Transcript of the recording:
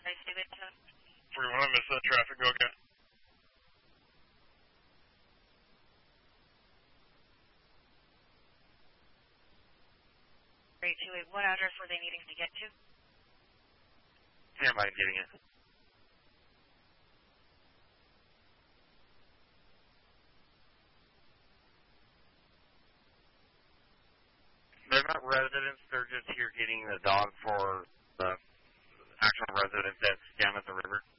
I see it. 41, I missed that traffic. Go again. 3281, what address were they needing to get to? Stand by getting it. They're not residents, they're just here getting the dog for the actual residents that's down at the river.